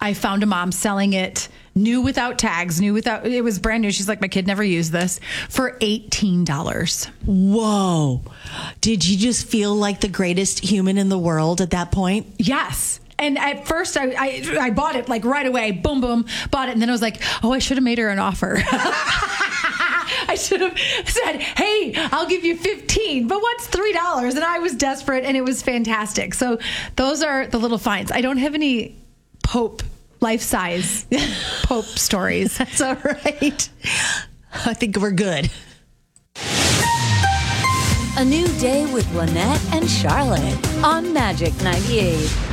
I found a mom selling it new without tags, it was brand new. She's like, my kid never used this, for $18. Whoa. Did you just feel like the greatest human in the world at that point? Yes. And at first I bought it like right away, boom, boom, bought it. And then I was like, oh, I should have made her an offer. I should have said, hey, I'll give you 15, but what's $3? And I was desperate, and it was fantastic. So those are the little finds. I don't have any Pope life-size Pope stories. That's all right. I think we're good. A new day with Lynette and Charlotte on Magic 98.